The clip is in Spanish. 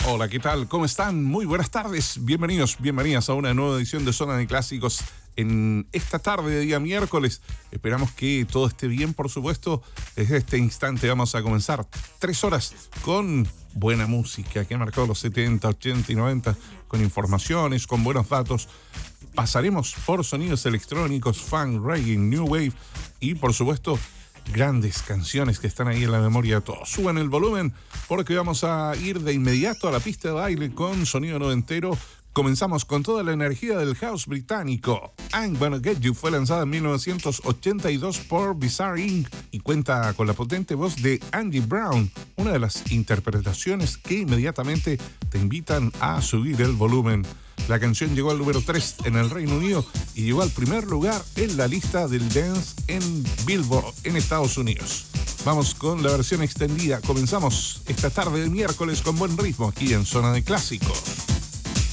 Hola, ¿qué tal? ¿Cómo están? Muy buenas tardes. Bienvenidos, bienvenidas a una nueva edición de Zona de Clásicos en esta tarde de día miércoles. Esperamos que todo esté bien, por supuesto. Desde este instante vamos a comenzar 3 horas con buena música que ha marcado los 70, 80 y 90, con informaciones, con buenos datos. Pasaremos por sonidos electrónicos, funk, reggae, new wave y, por supuesto, grandes canciones que están ahí en la memoria de todos. Suban el volumen porque vamos a ir de inmediato a la pista de baile con sonido noventero. Comenzamos con toda la energía del house británico. I'm Gonna Get You fue lanzada en 1982 por Bizarre Inc. y cuenta con la potente voz de Andy Brown, una de las interpretaciones que inmediatamente te invitan a subir el volumen. La canción llegó al número 3 en el Reino Unido y llegó al primer lugar en la lista del dance en Billboard en Estados Unidos. Vamos con la versión extendida. Comenzamos esta tarde de miércoles con buen ritmo aquí en Zona de Clásicos.